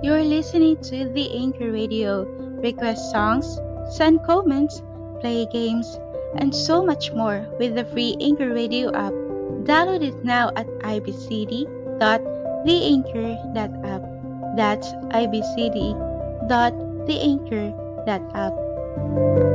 You're listening to the Anchor Radio. Request songs, send comments, play games, and so much more with the free Anchor Radio app. Download it now at ibcd.theanchor.app. That's ibcd.theanchor.app.